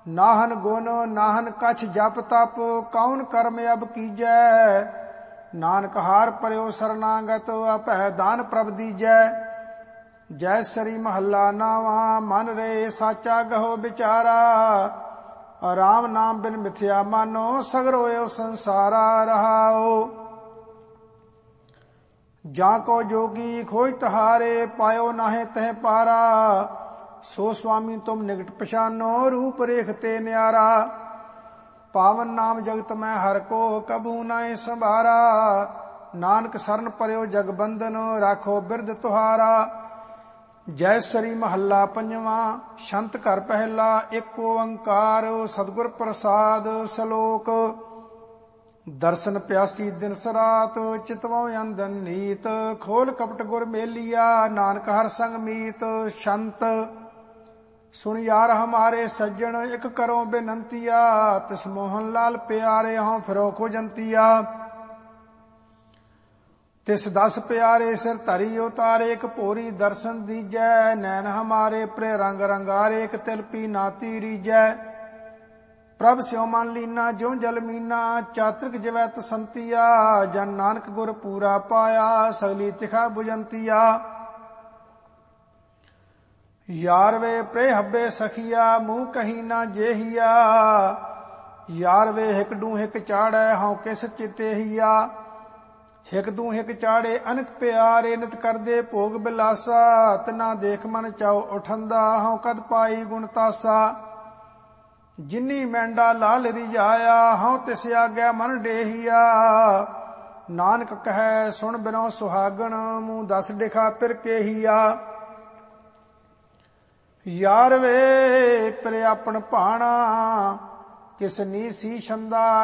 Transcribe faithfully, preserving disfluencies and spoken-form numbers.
ਨਾਹਨ ਗੁਣ ਨਾਹਨ ਕਛ ਜਪ ਤਪ, ਕੌਣ ਕਰਮ ਅਬ ਕੀਜੈ। ਨਾਨਕ ਹਾਰ ਪਰਿਓ ਸਰਨਾਗਤ, ਅਭੈ ਦਾਨ ਪ੍ਰਭ ਦੀਜੈ। ਜੈ ਸਰੀ ਮਹੱਲਾ ਨਾਵਾਂ, ਮਨ ਰੇ ਸਾਚਾ ਗਹੋ ਵਿਚਾਰਾ। ਰਾਮ ਨਾਮ ਬਿਨ ਮਿਥਿਆ ਮਾਨੋ, ਸਗਰੋ ਏਉ ਸੰਸਾਰਾ ਰਹਾਓ। ਜਾਂ ਕੋ ਜੋਗੀ ਖੋਜ ਤਹਾਰੇ, ਪਾਇਓ ਨਾਹਿ ਤਹਿ ਪਾਰਾ। ਸੋ ਸੁਆਮੀ ਤੁਮ ਨਿਕਟ ਪਛਾਨੋ, ਰੂਪ ਰੇਖ ਤੇ ਨਿਆਰਾ। ਪਾਵਨ ਨਾਮ ਜਗਤ ਮੈਂ ਹਰ ਕੋ, ਕਬੂ ਨਾਹਿ ਸੰਭਾਰਾ। ਨਾਨਕ ਸਰਨ ਪਰਿਓ ਜਗ ਬੰਧਨ, ਰਾਖੋ ਬਿਰਧ ਤੁਹਾਰਾ। ਜੈ ਸਰੀ ਮਹੱਲਾ ਪੰਜਵਾਂ, ਛੰਤ ਘਰ ਪਹਿਲਾ ਏਕ ਓੰਕਾਰ। ਸਤਿਗੁਰ ਪ੍ਰਸਾਦ ਸਲੋਕ। ਦਰਸ਼ਨ ਪਿਆਸੀ ਦਿਨਸ ਰਾਤ, ਚਿਤਵੋ ਅੰਦਨ ਨੀਤ। ਖੋਲ ਕਪਟ ਗੁਰ ਮੇਲੀਆ, ਨਾਨਕ ਹਰ ਸੰਗ ਮੀਤ। ਛੰਤ ਸੁਣ ਯਾਰ ਹਮਾਰੇ ਸੱਜਣ, ਇਕ ਕਰੋ ਬੇਨੰਤੀਆ। ਤਿਸ ਮੋਹਨ ਲਾਲ ਪਿਆਰੇ, ਹਉ ਫਿਰੋ ਖੋਜੰਤੀਆ। ਤਿਸ ਦਸ ਪਿਆਰੇ ਸਿਰ ਧਰੀ ਉਤਾਰੇ, ਇਕ ਭੋਰੀ ਦਰਸ਼ਨ ਦੀਜੈ। ਨੈਣ ਹਮਾਰੇ ਪ੍ਰੇ ਰੰਗ ਰੰਗਾਰੇ, ਇਕ ਤਿਲ ਪੀ ਨਾਤੀ ਰੀਜੈ। ਪ੍ਰਭ ਸਿਉ ਮਨ ਲੀਨਾ ਜਿਉ ਜਲ ਮੀਨਾ, ਚਾਤ੍ਰਿਕ ਜਿਵੈ ਤਸੰਤੀਆ। ਜਨ ਨਾਨਕ ਗੁਰ ਪੂਰਾ ਪਾਇਆ, ਸਗਲੀ ਤਿਖਾ ਬੁਝੰਤੀਆ। ਯਾਰ ਵੇ ਪ੍ਰੇ ਹੱਬੇ ਸਖੀਆ, ਮੂੰਹ ਕਹੀ ਨਾ ਜੇਹੀਆ। ਯਾਰ ਵੇ ਹਿਕ ਡੂ ਹਿਕ ਚਾੜੈ, ਹਉ ਕਿਸ ਚਿਤੇਹੀਆ। ਹਿਕ ਦੂ ਹਿਕ ਚਾੜੇ ਅਨਕ ਪਿਆਰੇ, ਨਿਤ ਕਰਦੇ ਭੋਗ ਬਿਲਾਸਾ। ਤਿਨਾ ਦੇਖ ਮਨ ਚਾਉ ਉਠੰਦਾ, ਹਉ ਕਦ ਪਾਈ ਗੁਣ ਤਾਸਾ। ਜਿਨੀ ਮੈਂਡਾ ਲਾਲ ਰਿਝਾਇਆ, ਹਉ ਤਿਸ ਆਗਿਆ ਮਨ ਡੇਹੀਆ। ਨਾਨਕ ਕਹੈ ਸੁਣ ਬਿਨੋ ਸੁਹਾਗਣ, ਮੂੰਹ ਦਸ ਡਿਖਾ ਫਿਰ ਕੇਹੀਆ। ਯਾਰ ਵੇ ਪ੍ਰੇ ਆਪਣ ਭਾਣਾ, ਕਿਸ ਨੀ ਸੀ ਛੰਦਾ।